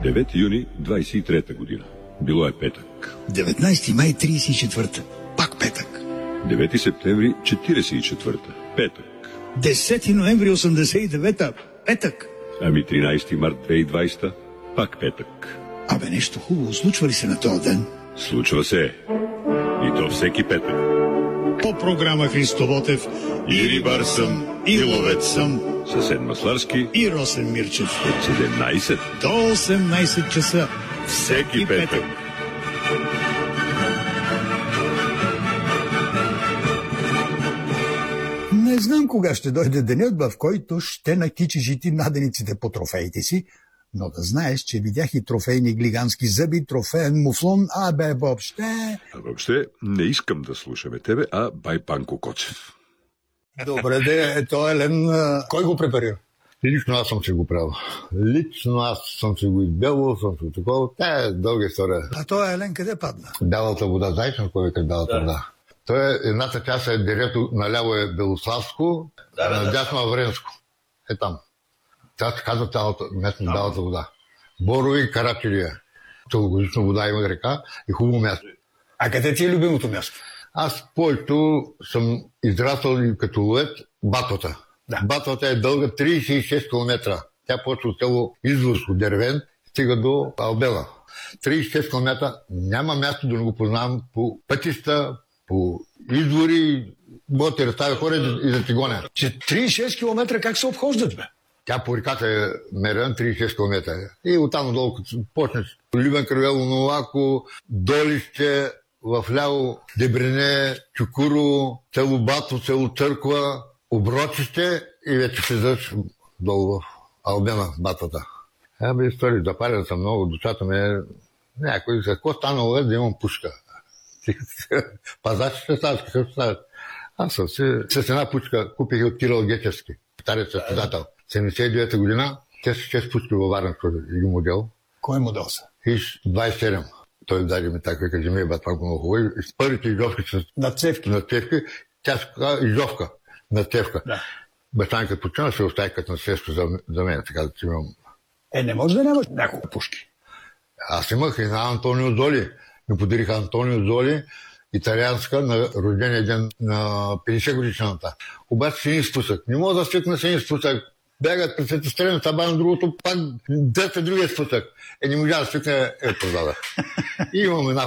9 юни 23 година. Било е петък. 19 май 34. Пак петък. 9 септември 44. Петък. 10 ноември 89. Петък. Ами 13 март 2020. Пак петък. Абе, нещо хубаво случва ли се на този ден? Случва се. И то всеки петък. По програма Христо Ботев И рибар съм, и ловец съм. Съсед Масларски. И Росен Мирчев. От 17 До 18 часа. всеки петък. Не знам кога ще дойде денят, в който ще накичиш и ти надениците по трофеите си, но да знаеш, че видях и трофейни глигански зъби, трофеен муфлон, въобще... Въобще не искам да слушаме тебе, а бай Панко Коцев. Добре, то Елен, кой го препарира? Лично аз съм си го правил. Лично аз съм си го избелвал, съм си такова. Тя е дълга история. А той Елен къде падна? Бялата вода, знаете кой вика бялата вода? Той е, едната част е директно, наляво е Белославско, надясно Авренско. Е там. Тя се казва цялата местна бялата вода. Борови, Карачелия. Целогодишна вода има река и хубаво място. А къде ти е любимото място? Аз повечето съм израснал и като ловец Батота. Да. Батота е дълга 36 км. Тя почва от село Изворско, Дервен, стига до Албела. 36 км няма място да не го познавам по пътища, по извори, мога да разставя хора и да ти гоня. Че 36 км как се обхождат, бе? Тя по реката е мерен 36 км. И оттам надолу, като почнеш Любен Кривело, Новако, Долище, в ляво Дебрене, Чукурово, село Бато, село Църква, Оброчище и вече влизаш долу в Албена, Батата. Абе, истории, запален съм много, душата ми е... Някой, какво станало е да имам пушка? Пазачите стават, какво стават? Аз съм си с една пушка купих от Кирил Гечевски, старец състезател. 79-та година, те са 6 пушки във Варненско, един модел. Кой модел са? Иш 27. Той даде ми така, вика, ми е батманко много хубаво. И с първите изжовки с... На цевки. На цевки. Тя се казва изжовка. На цевка. Да. Бащанка почина, се остави като наследство за мен, така да си имам. Не може да нямаш няколко пушки. Аз имах и на Антонио Золи. Ми подариха Антонио Золи, италианска, на рождения ден на 50 годишната. Обаче си ни спусък. Не мога да свикна си ни спусък. Бягат пред светострелен табан, другото пак 200 другия спусък. Не можа да свикне, продадах. И имам една